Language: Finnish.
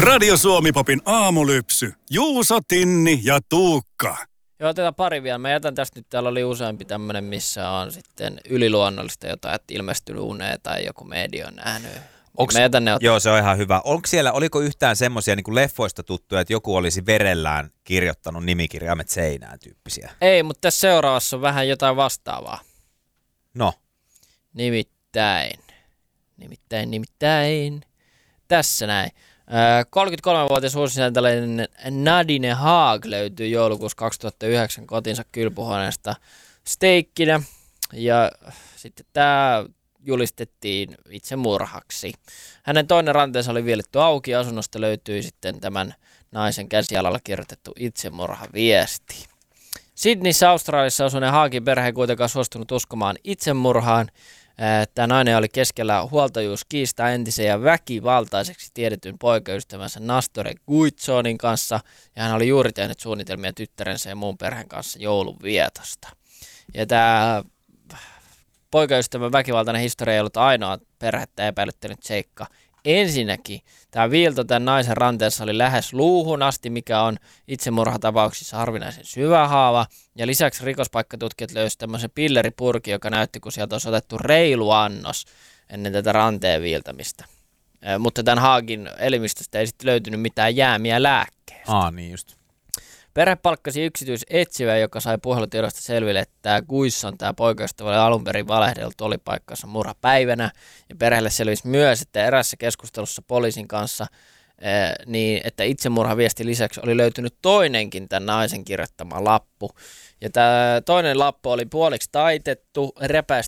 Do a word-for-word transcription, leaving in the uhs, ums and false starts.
Radio Suomi-popin aamulypsy. Juuso, Tinni ja Tuukka. Joo, otetaan pari vielä. Mä jätän tästä nyt, täällä oli useampi tämmönen, missä on sitten yliluonnollista jotain, että ilmestynyt uneen tai joku media on nähnyt. Onks, mä jätän ne joo, se on ihan hyvä. Onko siellä, oliko yhtään semmoisia niin kuin leffoista tuttuja, että joku olisi verellään kirjoittanut nimikirjaimet seinään tyyppisiä? Ei, mutta tässä seuraavassa on vähän jotain vastaavaa. No. Nimittäin. Nimittäin, nimittäin. Tässä näin. kolmekymmentäkolmevuotias uusinsääntäläinen Nadine Haag löytyy joulukuussa kaksituhattayhdeksän kotinsa kylpyhuoneesta steikkinä. Ja sitten tämä julistettiin itsemurhaksi. Hänen toinen ranteensa oli vielletty auki ja asunnosta löytyi sitten tämän naisen käsialalla kirjoitettu itsemurhaviesti. Sydneyssä Australiassa asuneen Haagin perhe ei kuitenkaan suostunut uskomaan itsemurhaan. Tämä nainen oli keskellä huoltajuuskiistaa entisen ja väkivaltaiseksi tiedetyn poikaystävänsä Nastore Guitsonin kanssa, ja hän oli juuri tehnyt suunnitelmia tyttärensä ja muun perheen kanssa joulun vietosta. Ja tämä poikaystävän väkivaltainen historia ei ollut ainoa perhettä epäilyttänyt seikka. Ensinnäkin tämä viilto tämän naisen ranteessa oli lähes luuhun asti, mikä on itsemurhatapauksissa harvinaisen syvä haava. Ja lisäksi rikospaikkatutkijat löysivät tämmöisen pilleripurkin, joka näytti, kun sieltä olisi otettu reilu annos ennen tätä ranteen viiltämistä. E, mutta tämän Haagin elimistöstä ei sitten löytynyt mitään jäämiä lääkkeestä. Aa, niin just. Perhe palkkasi yksityisetsivä, joka sai puhelutiedosta selville, että tämä Guisson, tämä poikaystävä, oli alun perin valehdellut olipaikkansa murhapäivänä. Ja perheelle selvisi myös, että erässä keskustelussa poliisin kanssa, niin että itsemurhaviesti lisäksi oli löytynyt toinenkin tämän naisen kirjoittama lappu. Ja tämä toinen lappu oli puoliksi taitettu,